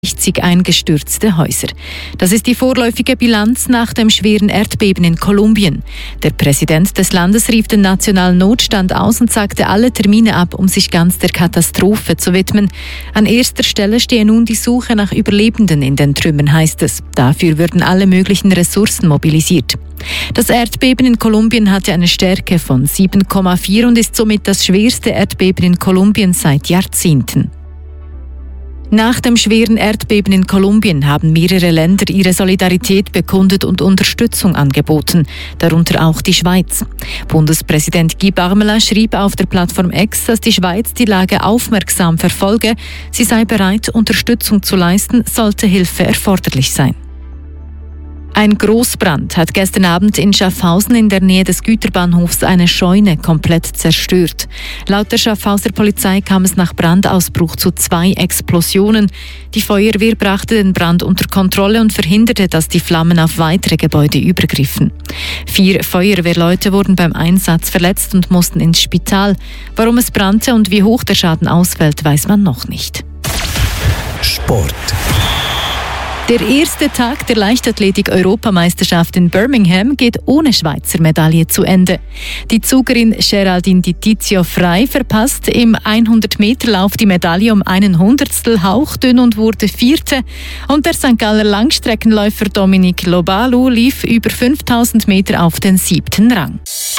60 eingestürzte Häuser. Das ist die vorläufige Bilanz nach dem schweren Erdbeben in Kolumbien. Der Präsident des Landes rief den nationalen Notstand aus und sagte alle Termine ab, um sich ganz der Katastrophe zu widmen. An erster Stelle stehe nun die Suche nach Überlebenden in den Trümmern, heißt es. Dafür würden alle möglichen Ressourcen mobilisiert. Das Erdbeben in Kolumbien hatte eine Stärke von 7,4 und ist somit das schwerste Erdbeben in Kolumbien seit Jahrzehnten. Nach dem schweren Erdbeben in Kolumbien haben mehrere Länder ihre Solidarität bekundet und Unterstützung angeboten, darunter auch die Schweiz. Bundespräsident Guy Parmelin schrieb auf der Plattform X, dass die Schweiz die Lage aufmerksam verfolge. Sie sei bereit, Unterstützung zu leisten, sollte Hilfe erforderlich sein. Ein Großbrand hat gestern Abend in Schaffhausen in der Nähe des Güterbahnhofs eine Scheune komplett zerstört. Laut der Schaffhauser Polizei kam es nach Brandausbruch zu 2 Explosionen. Die Feuerwehr brachte den Brand unter Kontrolle und verhinderte, dass die Flammen auf weitere Gebäude übergriffen. 4 Feuerwehrleute wurden beim Einsatz verletzt und mussten ins Spital. Warum es brannte und wie hoch der Schaden ausfällt, weiß man noch nicht. Sport. Der erste Tag der Leichtathletik-Europameisterschaft in Birmingham geht ohne Schweizer Medaille zu Ende. Die Zugerin Geraldine Di Tizio Frey verpasst im 100-Meter-Lauf die Medaille um 1 Hundertstel hauchdünn und wurde 4. Und der St. Galler Langstreckenläufer Dominique Lobalu lief über 5000 Meter auf den 7. Rang.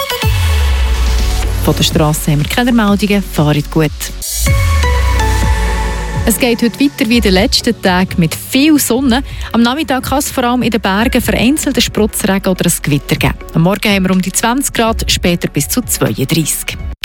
Von der Strasse haben wir keine Meldungen. Fahrt gut. Es geht heute weiter wie in den letzten Tagen mit viel Sonne. Am Nachmittag kann es vor allem in den Bergen vereinzelte Sprotzregen oder ein Gewitter geben. Am Morgen haben wir um die 20 Grad, später bis zu 32.